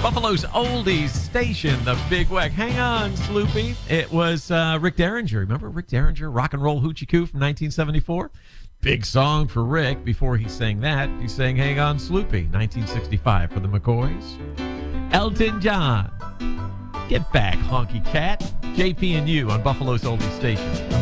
Buffalo's oldies station, the Big Wack. Hang on, Sloopy. It was Rick Derringer. Remember Rick Derringer, Rock and Roll Hoochie Coo from 1974? Big song for Rick. Before he sang that, he sang Hang On, Sloopy, 1965 for the McCoys. Elton John, Get Back, Honky Cat. JP and you on Buffalo's oldies station.